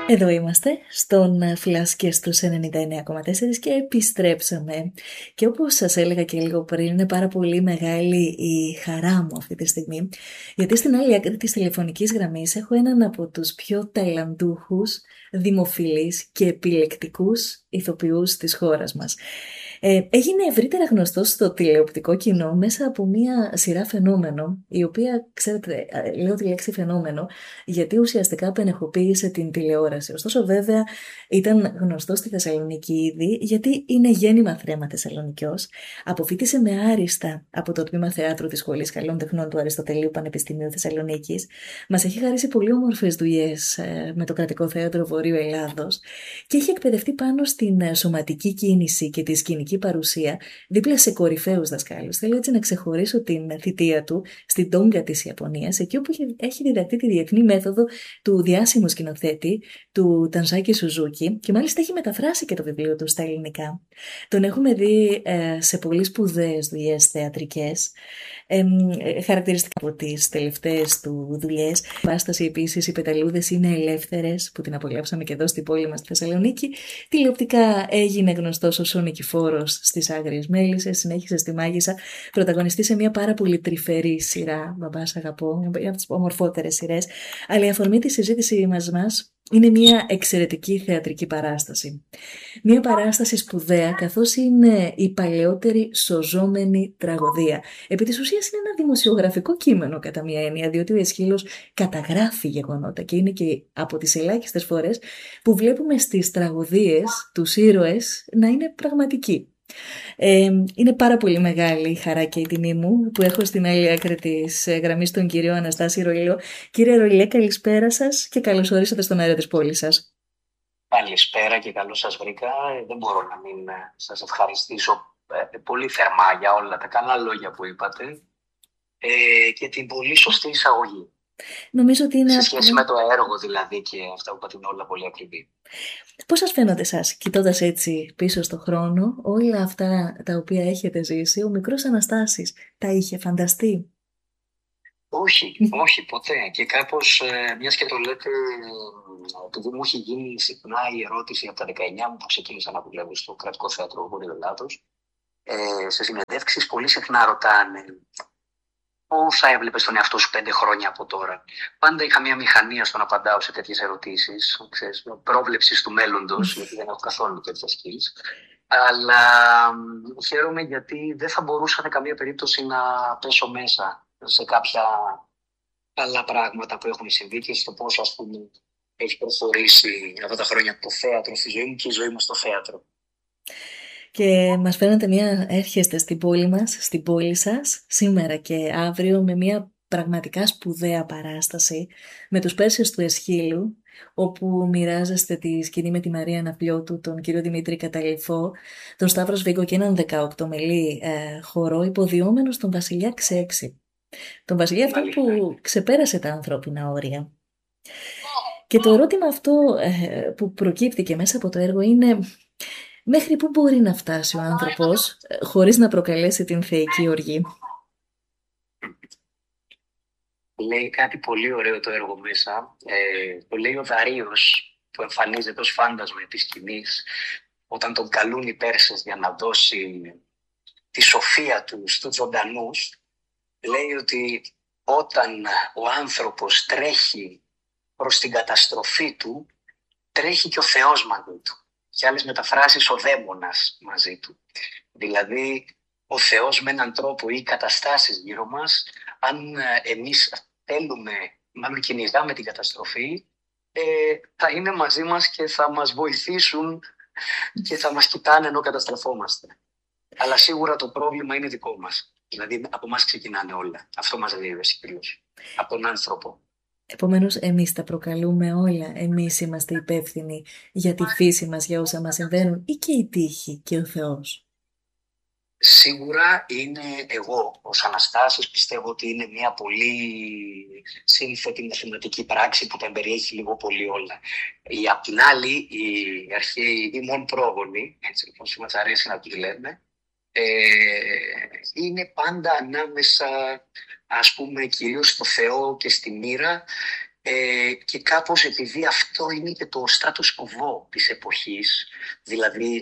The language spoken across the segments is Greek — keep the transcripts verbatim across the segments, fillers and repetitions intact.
Εδώ είμαστε στον Φλάσκε στους ενενήντα εννέα κόμμα τέσσερα και επιστρέψαμε. Και όπως σας έλεγα και λίγο πριν, είναι πάρα πολύ μεγάλη η χαρά μου αυτή τη στιγμή, γιατί στην άλλη άκρη της τηλεφωνικής γραμμής έχω έναν από τους πιο ταλαντούχους, δημοφιλείς και επιλεκτικούς ηθοποιούς της χώρας μας. Ε, έγινε ευρύτερα γνωστός στο τηλεοπτικό κοινό μέσα από μια σειρά φαινόμενο, η οποία, ξέρετε, λέω τη λέξη φαινόμενο, γιατί ουσιαστικά απενεχοποίησε την τηλεόραση. Ωστόσο, βέβαια, ήταν γνωστό στη Θεσσαλονίκη ήδη, γιατί είναι γέννημα θρέμα Θεσσαλονικιός. Αποφοίτησε με άριστα από το τμήμα θεάτρου της Σχολής Καλών Τεχνών του Αριστοτελείου Πανεπιστημίου Θεσσαλονίκης. Μας έχει χαρίσει πολύ όμορφες δουλειές ε, με το Κρατικό Θέατρο Βορείου Ελλάδος και έχει εκπαιδευτεί πάνω στην ε, σωματική κίνηση και τη σκηνική παρουσία δίπλα σε κορυφαίους δασκάλους. Θέλω έτσι να ξεχωρίσω την θητεία του στην Τόγκα της Ιαπωνίας, εκεί όπου έχει διδαχτεί τη διεθνή μέθοδο του διάσημου σκηνοθέτη, του Τανζάκι Σουζούκι, και μάλιστα έχει μεταφράσει και το βιβλίο του στα ελληνικά. Τον έχουμε δει ε, σε πολύ σπουδαίες δουλειές θεατρικές, ε, ε, χαρακτηριστικά από τις τελευταίες του δουλειές. Η Πάσταση επίσης, οι Πεταλούδες είναι ελεύθερες, που την απολαύσαμε και εδώ στην πόλη μας στη Θεσσαλονίκη. Τηλεοπτικά έγινε γνωστός ως ο Νικηφόρος στις Άγριες Μέλισσες, συνέχισε στη Μάγισσα, πρωταγωνιστή σε μια πάρα πολύ τρυφερή σειρά, Μπαμπάς αγαπώ, μια από τις ομορφότερες σειρές. Αλλά η αφορμή της συζήτησης μας, μας είναι μια εξαιρετική θεατρική παράσταση. Μια παράσταση σπουδαία, καθώς είναι η παλαιότερη σωζόμενη τραγωδία. Επί της ουσίας είναι ένα δημοσιογραφικό κείμενο κατά μία έννοια, διότι ο Αισχύλος καταγράφει γεγονότα και είναι και από τις ελάχιστες φορές που βλέπουμε στις τραγωδίες τους ήρωες να είναι πραγματικοί. Ε, είναι πάρα πολύ μεγάλη η χαρά και η τιμή μου που έχω στην άλλη άκρη της γραμμής τον κύριο Αναστάση Ρολιό. Κύριε Ρολιέ, καλησπέρα σας και καλώς ορίσατε στον αέρα της πόλης σας. Καλησπέρα και καλώς σας βρήκα. Ε, δεν μπορώ να μην ε, σας ευχαριστήσω ε, πολύ θερμά για όλα τα καλά λόγια που είπατε ε, και την πολύ σωστή εισαγωγή. Νομίζω ότι είναι σε σχέση με το έργο δηλαδή και αυτά που είπατε είναι όλα πολύ ακριβή. Πώς σας φαίνονται εσάς, κοιτώντας έτσι πίσω στο χρόνο, όλα αυτά τα οποία έχετε ζήσει, ο μικρός Αναστάσης τα είχε φανταστεί? Όχι, όχι ποτέ. Και κάπως, ε, μιας και το λέτε, επειδή μου είχε γίνει συχνά η ερώτηση από τα δεκαεννιά μου που ξεκίνησα να δουλεύω στο Κρατικό Θέατρο Βορείου Ελλάδος, ε, σε συνεντεύξεις πολύ συχνά ρωτάνε πώς θα έβλεπες τον εαυτό σου πέντε χρόνια από τώρα. Πάντα είχα μια μηχανία στο να απαντάω σε τέτοιες ερωτήσεις, ξέρεις, πρόβλεψης του μέλλοντος, γιατί δεν έχω καθόλου τέτοια skills. Αλλά χαίρομαι γιατί δεν θα μπορούσα σε καμία περίπτωση να πέσω μέσα σε κάποια καλά πράγματα που έχουν συμβεί και στο πώς, ας πούμε, έχει προχωρήσει αυτά τα χρόνια το θέατρο στη ζωή μου και η ζωή μου στο θέατρο. Και μας φαίνεται μια, έρχεστε στην πόλη μας, στην πόλη σας, σήμερα και αύριο, με μια πραγματικά σπουδαία παράσταση με τους Πέρσες του Αισχύλου, όπου μοιράζεστε τη σκηνή με τη Μαρία Αναπλιώτου, τον κύριο Δημήτρη Καταληφό, τον Σταύρο Σβίγκο και έναν δεκαοκτώ-μελή ε, χορό υποδιόμενο στον Βασιλιά Ξέξη. Τον Βασιλιά αυτό που ξεπέρασε τα ανθρώπινα όρια. Και το ερώτημα αυτό ε, που προκύπτει και μέσα από το έργο είναι: μέχρι πού μπορεί να φτάσει ο άνθρωπος χωρίς να προκαλέσει την θεϊκή οργή? Λέει κάτι πολύ ωραίο το έργο μέσα. Ε, το λέει ο Δαρίος, που εμφανίζεται ως φάντασμα της σκηνής, όταν τον καλούν οι Πέρσες για να δώσει τη σοφία του στους ζωντανούς. Λέει ότι όταν ο άνθρωπος τρέχει προς την καταστροφή του, τρέχει και ο Θεός μαζί του. Και άλλες μεταφράσεις, ο δαίμονας μαζί του. Δηλαδή, ο Θεός με έναν τρόπο ή καταστάσεις γύρω μας, αν εμείς θέλουμε, μάλλον κυνηγάμε την καταστροφή, ε, θα είναι μαζί μας και θα μας βοηθήσουν και θα μας κοιτάνε ενώ καταστρεφόμαστε. Αλλά σίγουρα το πρόβλημα είναι δικό μας. Δηλαδή, από εμάς ξεκινάνε όλα. Αυτό μας δίδει κυρίως. Από τον άνθρωπο. Επομένως, εμείς τα προκαλούμε όλα. Εμείς είμαστε υπεύθυνοι για τη φύση μας, για όσα μας συμβαίνουν, ή και η τύχη και ο Θεός? Σίγουρα είναι εγώ ως Αναστάσης, πιστεύω ότι είναι μια πολύ σύνθετη μαθηματική πράξη που τα περιέχει λίγο πολύ όλα. Η, απ' την άλλη, οι αρχαίοι ημών πρόγονοι, έτσι όπως μας αρέσει να τους λέμε, ε, είναι πάντα ανάμεσα, ας πούμε, κυρίως στο Θεό και στη μοίρα, Ε, και κάπως επειδή αυτό είναι και το status quo της εποχής, δηλαδή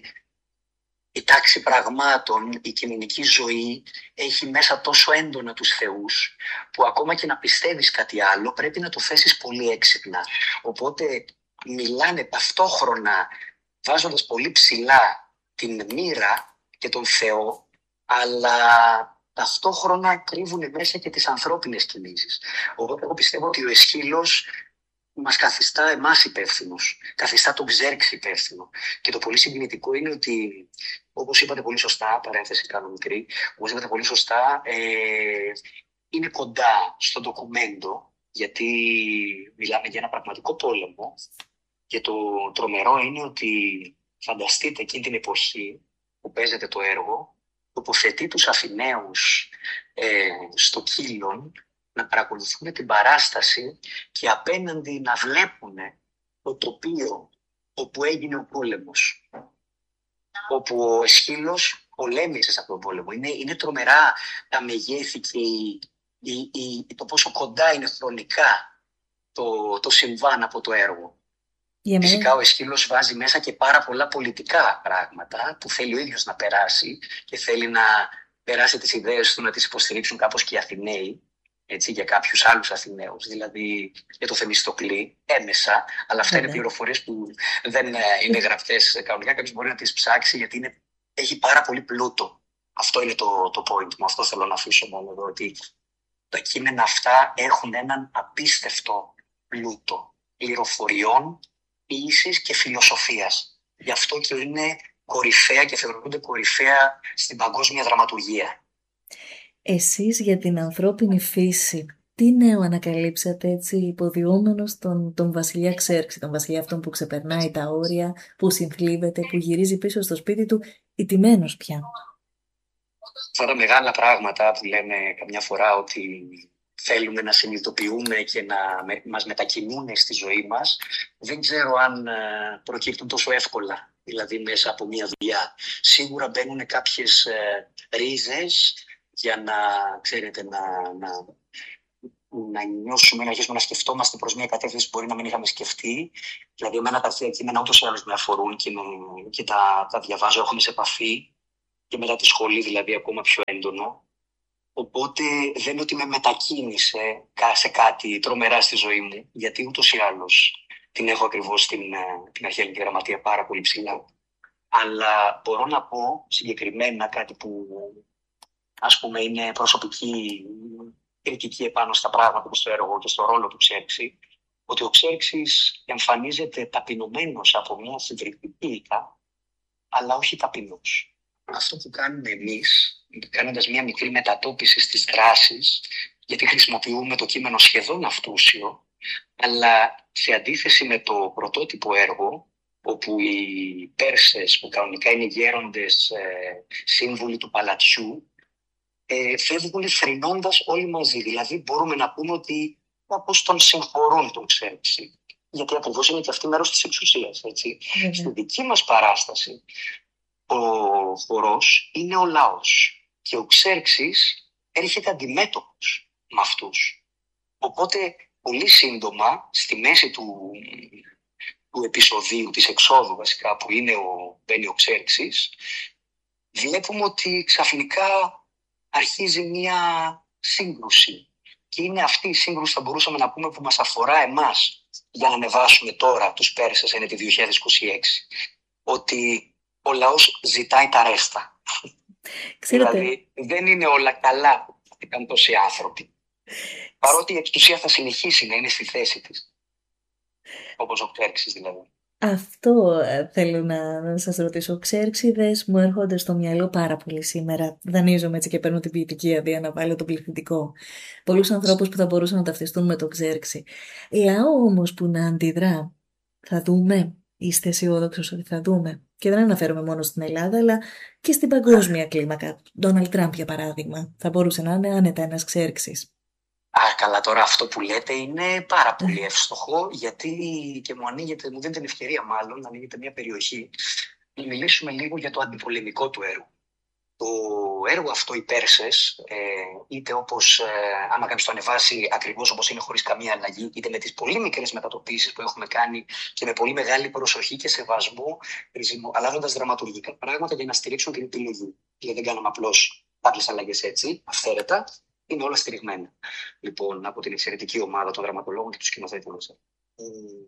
η τάξη πραγμάτων, η κοινωνική ζωή έχει μέσα τόσο έντονα τους θεούς, που ακόμα και να πιστεύεις κάτι άλλο πρέπει να το θέσεις πολύ έξυπνα. Οπότε μιλάνε ταυτόχρονα βάζοντας πολύ ψηλά την μοίρα και τον Θεό, αλλά ταυτόχρονα κρύβουν μέσα και τις ανθρώπινες κινήσεις. Οπότε εγώ πιστεύω ότι ο Αισχύλος μας καθιστά εμάς υπεύθυνους, καθιστά τον Ξέρξη υπεύθυνο. Και το πολύ συγκινητικό είναι ότι, όπως είπατε πολύ σωστά, παρένθεση κάνω μικρή, όπως είπατε πολύ σωστά, ε, είναι κοντά στο ντοκουμέντο, γιατί μιλάμε για ένα πραγματικό πόλεμο. Και το τρομερό είναι ότι φανταστείτε εκείνη την εποχή που παίζεται το έργο, τοποθετεί τους Αθηναίους ε, στο Κύλον να παρακολουθούν την παράσταση και απέναντι να βλέπουν το τοπίο όπου έγινε ο πόλεμος. Όπου ο Αισχύλος πολέμησε σε αυτόν τον πόλεμο. Είναι, είναι τρομερά τα μεγέθη και η, η, η, το πόσο κοντά είναι χρονικά το, το συμβάν από το έργο. Yeah, Φυσικά ο Αισχύλος βάζει μέσα και πάρα πολλά πολιτικά πράγματα που θέλει ο ίδιος να περάσει και θέλει να περάσει τις ιδέες του, να τις υποστηρίξουν κάπως και οι Αθηναίοι, έτσι, για κάποιους άλλους Αθηναίους, δηλαδή για το Θεμιστοκλή, έμεσα, αλλά αυτά yeah. είναι πληροφορίες που δεν είναι γραφτές κανονικά, κάποιος μπορεί να τις ψάξει γιατί είναι, έχει πάρα πολύ πλούτο. Αυτό είναι το, το point μου, αυτό θέλω να αφήσω μόνο εδώ, ότι τα κείμενα αυτά έχουν έναν απίστευτο πλούτο πληροφοριών, ποίησης και φιλοσοφίας. Γι' αυτό και είναι κορυφαία και θεωρούνται κορυφαία στην παγκόσμια δραματουργία. Εσείς για την ανθρώπινη φύση, τι νέο ανακαλύψατε έτσι υποδιόμενος τον, τον βασιλιά Ξέρξη, τον βασιλιά αυτόν που ξεπερνάει τα όρια, που συνθλίβεται, που γυρίζει πίσω στο σπίτι του, ηττημένος πια? Αυτά τα μεγάλα πράγματα που λέμε καμιά φορά ότι θέλουμε να συνειδητοποιούμε και να μας μετακινούν στη ζωή μας, δεν ξέρω αν προκύπτουν τόσο εύκολα, δηλαδή μέσα από μια δουλειά. Σίγουρα μπαίνουν κάποιες ρίζες για να, ξέρετε, να, να, να νιώσουμε, να αρχίσουμε να σκεφτόμαστε προς μια κατεύθυνση που μπορεί να μην είχαμε σκεφτεί. Δηλαδή, εμένα τα αρχαία κείμενα ούτως ή άλλως με αφορούν και, με, και τα, τα διαβάζω, έχουμε σε επαφή και μετά τη σχολή, δηλαδή ακόμα πιο έντονο. Οπότε δεν είναι ότι με μετακίνησε σε κάτι τρομερά στη ζωή μου, γιατί ούτως ή άλλως την έχω ακριβώς την, την αρχαία ελληνική γραμματεία πάρα πολύ ψηλά. Αλλά μπορώ να πω συγκεκριμένα κάτι που, ας πούμε, είναι προσωπική κριτική επάνω στα πράγματα και στο έργο και στο ρόλο του Ξέρξη, ότι ο Ξέρξης εμφανίζεται ταπεινωμένος από μια συντριπτική ήττα, αλλά όχι ταπεινός. Αυτό που κάνουμε εμείς, κάνοντας μια μικρή μετατόπιση στις δράσεις, γιατί χρησιμοποιούμε το κείμενο σχεδόν αυτούσιο, αλλά σε αντίθεση με το πρωτότυπο έργο, όπου οι Πέρσες, που κανονικά είναι γέροντες ε, σύμβουλοι του παλατιού, ε, φεύγουν θρηνώντας όλοι μαζί. Δηλαδή μπορούμε να πούμε ότι κάπως τον συγχωρούν τον Ξέρξη, γιατί ακριβώς είναι και αυτή μέρος της εξουσίας. Έτσι. Mm-hmm. Στη δική μας παράσταση, ο χορός είναι ο λαός και ο Ξέρξης έρχεται αντιμέτωπος με αυτούς. Οπότε πολύ σύντομα, στη μέση του, του επεισοδίου, της εξόδου βασικά, που είναι ο, μπαίνει ο Ξέρξης, βλέπουμε ότι ξαφνικά αρχίζει μια σύγκρουση. Και είναι αυτή η σύγκρουση, θα μπορούσαμε να πούμε, που μας αφορά εμάς για να ανεβάσουμε τώρα τους Πέρσες εν το δύο χιλιάδες είκοσι έξι. Ότι ο λαός ζητάει τα ρέστα. Ξέρετε. Δηλαδή δεν είναι όλα καλά που ήταν τόσοι άνθρωποι. Παρότι η εξουσία θα συνεχίσει να είναι στη θέση της. Όπως ο Ξέρξης δηλαδή. Αυτό θέλω να, να σας ρωτήσω. Ο Ξέρξιδες μου έρχονται στο μυαλό πάρα πολύ σήμερα. Δανείζομαι έτσι και παίρνω την ποιητική αδεία να βάλω το πληθυντικό. Πολλούς ανθρώπους που θα μπορούσαν να ταυτιστούν με τον Ξέρξη. Λαό όμως που να αντιδρά. Θα δούμε. Είστε αισιόδοξος ότι θα δούμε? Και δεν αναφέρομαι μόνο στην Ελλάδα, αλλά και στην παγκόσμια κλίμακα. Ντόναλντ Τραμπ, για παράδειγμα, θα μπορούσε να είναι άνετα ένας Ξέρξης. Α, καλά, τώρα αυτό που λέτε είναι πάρα πολύ εύστοχο, γιατί και μου ανοίγεται, μου δίνει την ευκαιρία μάλλον να ανοίγεται μια περιοχή, να μιλήσουμε λίγο για το αντιπολεμικό του έργο. Το έργο αυτό, οι Πέρσες, ε, είτε όπως, ε, άμα κάποιος το ανεβάσει ακριβώς όπως είναι, χωρίς καμία αλλαγή, είτε με τις πολύ μικρές μετατοπίσεις που έχουμε κάνει και με πολύ μεγάλη προσοχή και σεβασμό, αλλάζοντας δραματουργικά πράγματα για να στηρίξουν την επιλογή. Γιατί δεν κάναμε απλώς κάποιες αλλαγές έτσι, αυθαίρετα, είναι όλα στηριγμένα. Λοιπόν, από την εξαιρετική ομάδα των δραματολόγων και του σκηνοθέτες. Ε,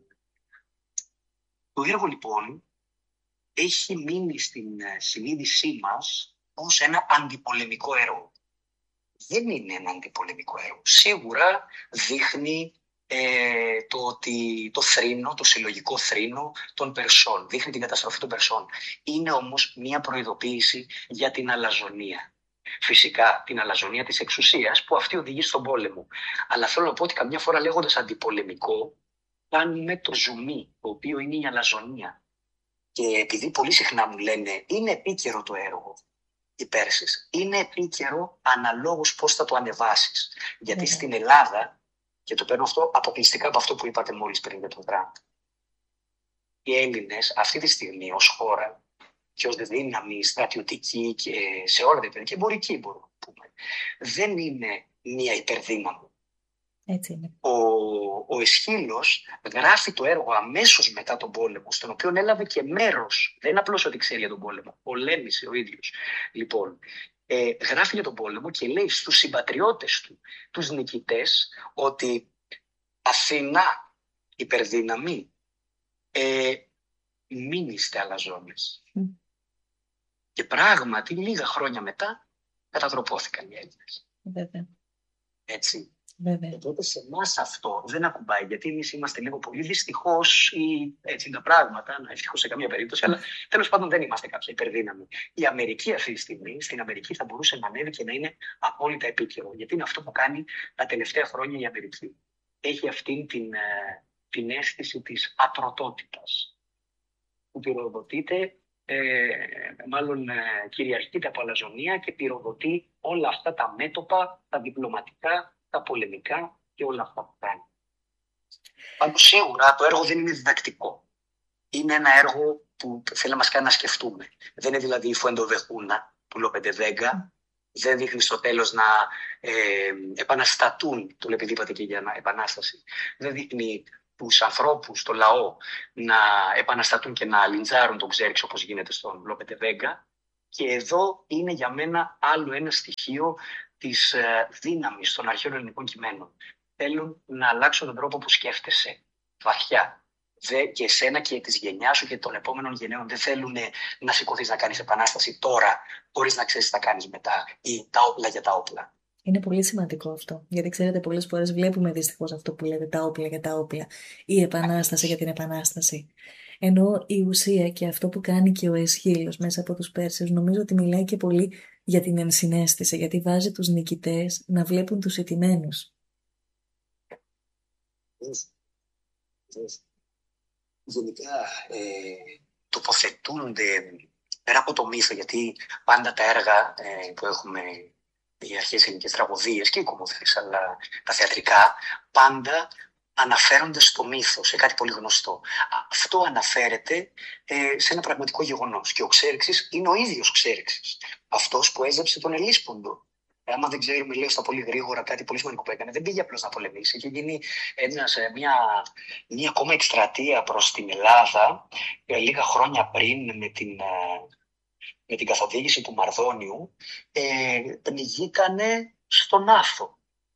το έργο, λοιπόν, έχει μείνει στην συνείδησή μας ως ένα αντιπολεμικό έργο. Δεν είναι ένα αντιπολεμικό έργο. Σίγουρα δείχνει ε, το, ότι, το θρήνο, το συλλογικό θρήνο των Περσών. Δείχνει την καταστροφή των Περσών. Είναι όμως μια προειδοποίηση για την αλαζονία. Φυσικά την αλαζονία της εξουσίας που αυτή οδηγεί στον πόλεμο. Αλλά θέλω να πω ότι καμιά φορά, λέγοντας αντιπολεμικό, κάνουμε το ζουμί, το οποίο είναι η αλαζονία. Και επειδή πολύ συχνά μου λένε είναι επίκαιρο το έργο, οι Πέρσες, είναι επίκαιρο αναλόγως πώς θα το ανεβάσεις. Γιατί mm. στην Ελλάδα, και το παίρνω αυτό αποκλειστικά από αυτό που είπατε μόλις πριν για τον Τραμπ, οι Έλληνες αυτή τη στιγμή ως χώρα και ως δύναμη στρατιωτική και σε όλα τα επίπεδα, και εμπορική μπορούμε να πούμε, δεν είναι μία υπερδύναμη. Έτσι είναι. Ο, ο Αισχύλος γράφει το έργο αμέσως μετά τον πόλεμο, στον οποίο έλαβε και μέρος. Δεν είναι απλώς ότι ξέρει για τον πόλεμο, πολέμησε ο ίδιος. Λοιπόν, ε, γράφει για τον πόλεμο και λέει στους συμπατριώτες του, τους νικητές, ότι Αθηνά, υπερδύναμη, ε, μην είστε αλαζόνες. Mm. Και πράγματι λίγα χρόνια μετά κατατροπώθηκαν οι Έλληνες. Βέβαια. Έτσι. Βέβαια. Οπότε σε εμάς αυτό δεν ακουμπάει, γιατί εμείς είμαστε λίγο πολύ δυστυχώς, ή έτσι είναι τα πράγματα, να ευτυχώς σε καμία περίπτωση, αλλά τέλος πάντων δεν είμαστε κάποια υπερδύναμη. Η Αμερική αυτή τη στιγμή, στην Αμερική θα μπορούσε να ανέβει και να είναι απόλυτα επίκαιρο, γιατί είναι αυτό που κάνει τα τελευταία χρόνια η Αμερική. Έχει αυτή την, την αίσθηση της ατρωτότητας, που πυροδοτείται, ε, μάλλον ε, κυριαρχείται από αλαζονία και πυροδοτεί όλα αυτά τα μέτωπα, τα διπλωματικά, τα πολεμικά και όλα αυτά που κάνει. Πάντως σίγουρα το έργο δεν είναι διδακτικό. Είναι ένα έργο που θέλει να μας κάνει να σκεφτούμε. Δεν είναι δηλαδή η Φουεντοβεχούνα του Λόπε Βέγκα. Δεν δείχνει στο τέλος να ε, επαναστατούν, το λέει επειδή είπατε και για επανάσταση. Δεν δείχνει τους ανθρώπους, το λαό, να επαναστατούν και να λιντζάρουν τον Ξέρξ όπως γίνεται στον Λόπε Βέγκα. Και εδώ είναι για μένα άλλο ένα στοιχείο της ε, δύναμης των αρχαίων ελληνικών κειμένων. Θέλουν να αλλάξουν τον τρόπο που σκέφτεσαι βαθιά. Δε, και εσένα και της γενιάς σου και των επόμενων γενναίων δεν θέλουν να σηκωθείς να κάνεις επανάσταση τώρα, χωρίς να ξέρεις τι θα κάνεις μετά, ή τα όπλα για τα όπλα. Είναι πολύ σημαντικό αυτό. Γιατί ξέρετε, πολλές φορές βλέπουμε δυστυχώς αυτό που λέτε, τα όπλα για τα όπλα, η επανάσταση για την επανάσταση. Ενώ η ουσία και αυτό που κάνει και ο Αισχύλος μέσα από τους Πέρσες, νομίζω ότι μιλάει και πολύ για την ενσυναίσθηση, γιατί βάζει τους νικητές να βλέπουν τους ηττημένους. Γενικά ε, τοποθετούνται πέρα από το μύθο, γιατί πάντα τα έργα ε, που έχουμε, οι αρχαίες ελληνικές τραγωδίες και οι κομμωδίες, αλλά τα θεατρικά, πάντα αναφέρονται στο μύθο, σε κάτι πολύ γνωστό. Αυτό αναφέρεται ε, σε ένα πραγματικό γεγονός. Και ο Ξέρξης είναι ο ίδιος Ξέρξης. Αυτός που έζεψε τον Ελίσποντο. Ε, άμα δεν ξέρουμε, λέω στα πολύ γρήγορα κάτι πολύ σημαντικό που έκανε, δεν πήγε απλώς να πολεμήσει. Είχε γίνει ένας, μια, μια ακόμα εκστρατεία προς την Ελλάδα ε, λίγα χρόνια πριν με την, ε, με την καθοδήγηση του Μαρδόνιου. Ε, πνιγήκανε στον Άθο.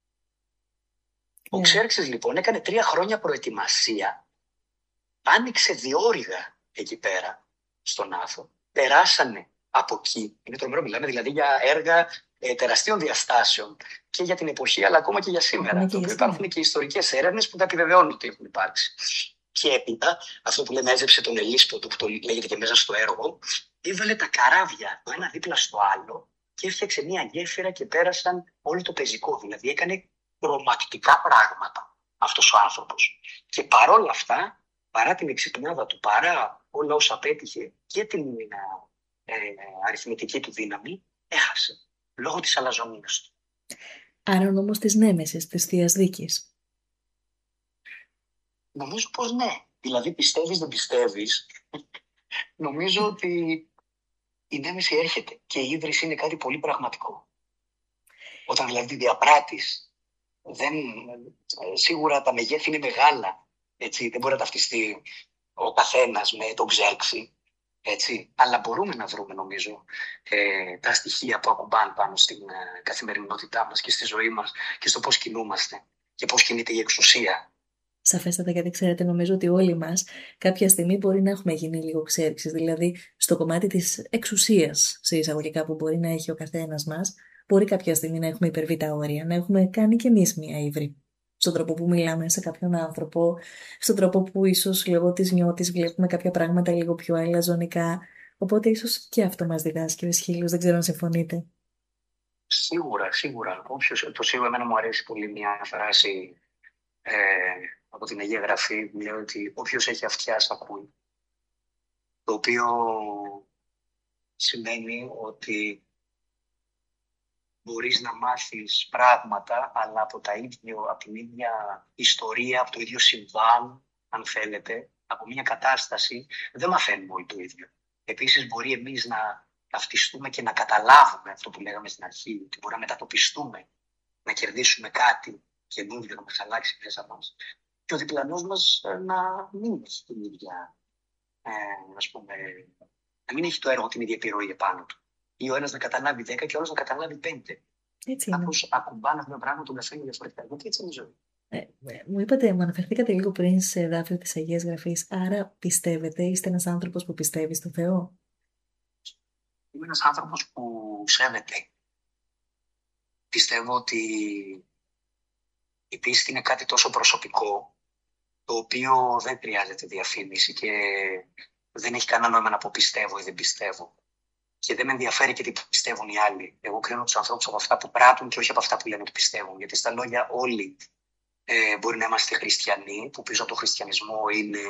Ο Ξέρξης λοιπόν έκανε τρία χρόνια προετοιμασία, άνοιξε διόρυγα εκεί πέρα στον Άθο, περάσανε από εκεί, είναι τρομερό, μιλάμε δηλαδή για έργα ε, τεραστίων διαστάσεων και για την εποχή αλλά ακόμα και για σήμερα, το οποίο υπάρχουν και ιστορικές έρευνες που τα επιβεβαιώνουν ότι έχουν υπάρξει. Και έπειτα, αυτό που λέμε έζεψε τον Ελίσποντο, που το λέγεται και μέσα στο έργο, έβαλε τα καράβια το ένα δίπλα στο άλλο και έφτιαξε μια γέφυρα και πέρασαν όλο το πεζικό, δηλαδή έκανε τρομακτικά πράγματα αυτός ο άνθρωπος. Και παρόλα αυτά, παρά την εξυπνάδα του, παρά όλα όσα πέτυχε και την ε, αριθμητική του δύναμη, έχασε λόγω της αλαζονίας του. Άρα ο νόμος της Νέμεσης, της Θείας Δίκης. Νομίζω πως ναι. Δηλαδή πιστεύεις δεν πιστεύεις. Νομίζω ότι η νέμεση έρχεται και η ίδρυση είναι κάτι πολύ πραγματικό. Όταν δηλαδή διαπράττεις, δεν, σίγουρα τα μεγέθη είναι μεγάλα, έτσι, δεν μπορεί να ταυτιστεί ο καθένας με τον Ξέρξη, έτσι, αλλά μπορούμε να βρούμε, νομίζω, ε, τα στοιχεία που ακουμπάν πάνω στην ε, καθημερινότητά μας και στη ζωή μας και στο πώς κινούμαστε και πώς κινείται η εξουσία. Σαφέστατα, γιατί ξέρετε, νομίζω ότι όλοι μας κάποια στιγμή μπορεί να έχουμε γίνει λίγο ξέρξεις, δηλαδή στο κομμάτι της εξουσίας, σε εισαγωγικά, που μπορεί να έχει ο καθένας μας, μπορεί κάποια στιγμή να έχουμε υπερβεί τα όρια, να έχουμε κάνει κι εμείς μία ύβρι. Στον τρόπο που μιλάμε σε κάποιον άνθρωπο, στον τρόπο που ίσως λόγω της νιώτης βλέπουμε κάποια πράγματα λίγο πιο αλαζονικά. Οπότε ίσως και αυτό μας διδάσκει ο Αισχύλιος, δεν ξέρω αν συμφωνείτε. Σίγουρα, σίγουρα. Όποιος, το σίγουρα εμένα μου αρέσει πολύ μια φράση ε, από την Αγία Γραφή που λέει ότι όποιος έχει αυτιά θα ακούει. Το οποίο σημαίνει ότι μπορείς να μάθεις πράγματα, αλλά από, τα ίδιο, από την ίδια ιστορία, από το ίδιο συμβάν, αν θέλετε, από μια κατάσταση, δεν μαθαίνουμε όλοι το ίδιο. Επίσης, μπορεί εμείς να ταυτιστούμε και να καταλάβουμε αυτό που λέγαμε στην αρχή, ότι μπορεί να μετατοπιστούμε, να κερδίσουμε κάτι καινούργιο, να μας αλλάξει μέσα μας. Και ο διπλανός μας να μην έχει την ίδια, ε, ας πούμε, να μην έχει το έργο την ίδια επιρροή επάνω του. Ή ο ένας να καταλάβει δέκα και ο άλλος να καταλάβει πέντε. Έτσι είναι. Κάπως ακουμπάνε αυτό το πράγμα, τον καθένα διαφορετικά. Γιατί έτσι είναι η ζωή. Ε, ε, μου είπατε, μου αναφερθήκατε λίγο πριν σε δάφιο της Αγίας Γραφής, άρα πιστεύετε, είστε ένας άνθρωπος που πιστεύει στο Θεό? Είμαι ένας άνθρωπος που σέβεται. Πιστεύω ότι η πίστη είναι κάτι τόσο προσωπικό, το οποίο δεν χρειάζεται διαφήμιση και δεν έχει κανένα νόημα να πω πιστεύω ή δεν πιστεύω. Και δεν με ενδιαφέρει και τι πιστεύουν οι άλλοι. Εγώ κρίνω τους ανθρώπους από αυτά που πράττουν και όχι από αυτά που λένε ότι πιστεύουν. Γιατί στα λόγια όλοι ε, μπορεί να είμαστε χριστιανοί, που πίσω από το χριστιανισμό είναι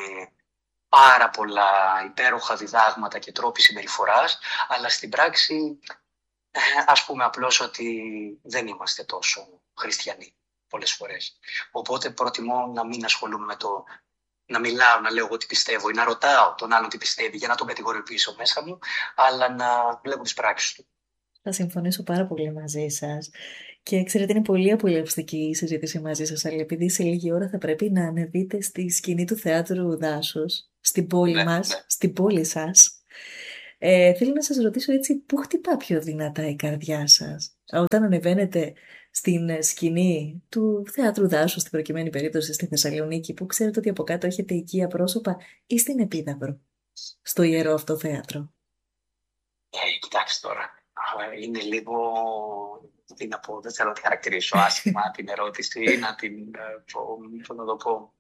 πάρα πολλά υπέροχα διδάγματα και τρόποι συμπεριφοράς, αλλά στην πράξη ε, ας πούμε απλώς ότι δεν είμαστε τόσο χριστιανοί πολλές φορές. Οπότε προτιμώ να μην ασχολούμαι με το να μιλάω, να λέω εγώ τι πιστεύω ή να ρωτάω τον άλλον τι πιστεύει για να τον κατηγοριοποιήσω μέσα μου, αλλά να βλέπω τις πράξεις του. Θα συμφωνήσω πάρα πολύ μαζί σας και ξέρετε, είναι πολύ απολαυστική η συζήτηση μαζί σας, αλλά επειδή σε λίγη ώρα θα πρέπει να ανεβείτε στη σκηνή του Θεάτρου Δάσος, στην πόλη Ναι, μας, ναι. στην πόλη σας, ε, θέλω να σας ρωτήσω έτσι, πού χτυπά πιο δυνατά η καρδιά σας όταν ανεβαίνετε στην σκηνή του Θεάτρου Δάσου, στην προκειμένη περίπτωση στη Θεσσαλονίκη, που ξέρετε ότι από κάτω έχετε οικία πρόσωπα, ή στην Επίδαυρο, στο ιερό αυτό θέατρο? Ε, κοιτάξτε τώρα. Είναι λίγο, τι να πω, δεν θέλω να τη χαρακτηρίσω άσχημα την ερώτηση ή να την ε, πω, πώς να το πω.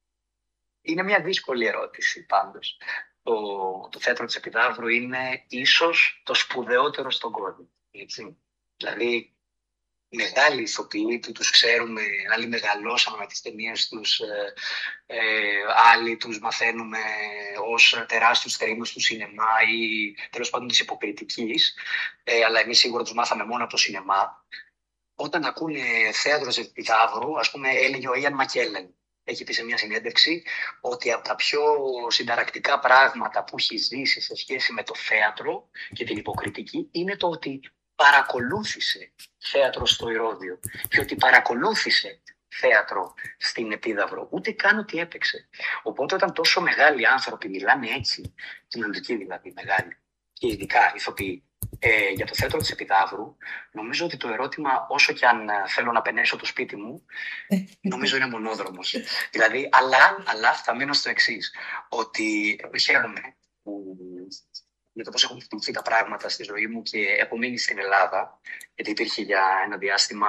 Είναι μια δύσκολη ερώτηση πάντως. Το, το θέατρο της Επιδαύρου είναι ίσως το σπουδαιότερο στον κόσμο. Έτσι. Δηλαδή, μεγάλοι ηθοποιοί που τους ξέρουμε, άλλοι μεγαλώσαμε με τις ταινίες τους, ε, ε, άλλοι τους μαθαίνουμε ως τεράστιους θερίνους του σινεμά ή τέλος πάντων της υποκριτικής, ε, αλλά εμείς σίγουρα τους μάθαμε μόνο από το σινεμά. Όταν ακούνε θέατρο της Επιδαύρου, ας πούμε, έλεγε ο Ιαν Μακέλεν, έχει πει σε μια συνέντευξη, ότι από τα πιο συνταρακτικά πράγματα που έχει ζήσει σε σχέση με το θέατρο και την υποκριτική είναι το ότι παρακολούθησε θέατρο στο Ηρώδειο και ότι παρακολούθησε θέατρο στην Επίδαυρο, ούτε καν ότι έπαιξε. Οπότε όταν τόσο μεγάλοι άνθρωποι μιλάνε έτσι, κοινωνικοί δηλαδή μεγάλοι, και ειδικά ηθοποιοί, ε, για το θέατρο της Επιδαύρου, νομίζω ότι το ερώτημα, όσο και αν θέλω να πενέσω το σπίτι μου, νομίζω είναι μονόδρομος. Δηλαδή, αλλά, αλλά θα μείνω στο εξής, ότι χαίρομαι που με το πώς έχουν χτυπηθεί τα πράγματα στη ζωή μου και έχω μείνει στην Ελλάδα, γιατί υπήρχε για ένα διάστημα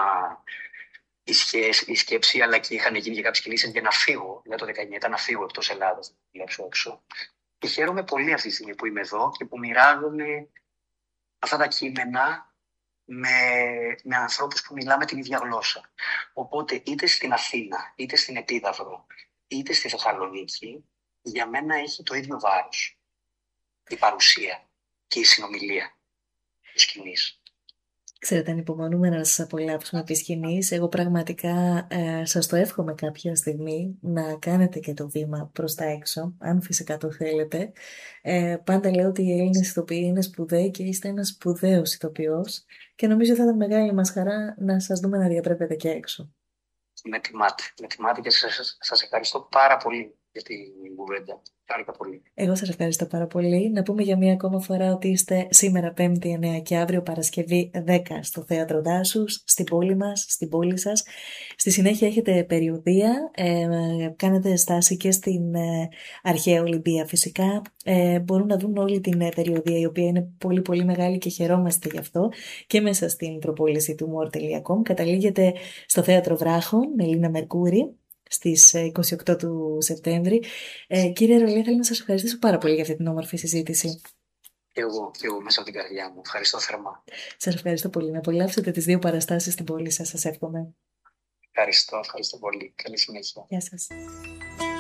η, σχέση, η σκέψη, αλλά και είχαν γίνει και κάποιες κινήσεις για να φύγω. Δηλαδή το δεκαεννιά ήταν να φύγω εκτός Ελλάδας, να δουλέψω έξω. Και χαίρομαι πολύ αυτή τη στιγμή που είμαι εδώ και που μοιράζομαι αυτά τα κείμενα με, με ανθρώπους που μιλάμε την ίδια γλώσσα. Οπότε είτε στην Αθήνα, είτε στην Επίδαυρο, είτε στη Θεσσαλονίκη, για μένα έχει το ίδιο βάρος η παρουσία και η συνομιλία της σκηνής. Ξέρετε, ανυπομονούμε να σας απολαύσουμε επί σκηνής. Εγώ πραγματικά ε, σας το εύχομαι κάποια στιγμή να κάνετε και το βήμα προς τα έξω, αν φυσικά το θέλετε. Ε, πάντα λέω ότι οι Έλληνες ηθοποιοί είναι σπουδαίοι και είστε ένας σπουδαίος ηθοποιός και νομίζω θα ήταν μεγάλη μας χαρά να σας δούμε να διαπρέπετε και έξω. Με τιμάτε. Με τιμάτε και σας, σας ευχαριστώ πάρα πολύ για την κουβέντα. Χάρηκα πολύ. Εγώ σας ευχαριστώ πάρα πολύ. Να πούμε για μία ακόμα φορά ότι είστε σήμερα Πέμπτη εννέα και αύριο Παρασκευή δέκα στο Θέατρο Δάσους, στην πόλη μας, στην πόλη σας. Στη συνέχεια έχετε περιοδεία, ε, κάνετε στάση και στην ε, Αρχαία Ολυμπία φυσικά. Ε, μπορούν να δουν όλη την ε, περιοδεία, η οποία είναι πολύ πολύ μεγάλη και χαιρόμαστε γι' αυτό. Και μέσα στην προπόληση του more τελεία com καταλήγετε στο Θέατρο Βράχων με Λίνα Μερκούρη στις είκοσι οκτώ του Σεπτέμβρη. Ε, κύριε Ρολέ, θέλω να σας ευχαριστήσω πάρα πολύ για αυτή την όμορφη συζήτηση. Και εγώ, και εγώ μέσα από την καρδιά μου. Ευχαριστώ θερμά. Σας ευχαριστώ πολύ. Να απολαύσετε τις δύο παραστάσεις στην πόλη σας. Σας εύχομαι. Ευχαριστώ, ευχαριστώ πολύ. Καλή συνέχεια. Γεια σας.